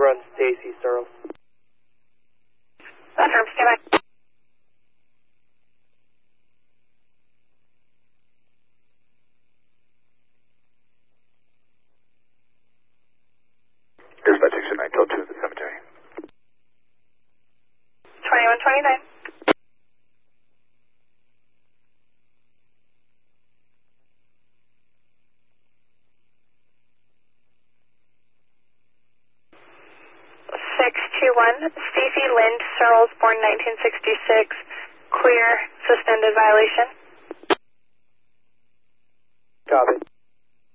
run Stacy Searles. Affirm, stand by. Dispatch 69, code 2 to the cemetery. 2129. Stacey Lind Searles, born 1966, clear, suspended violation. Copy.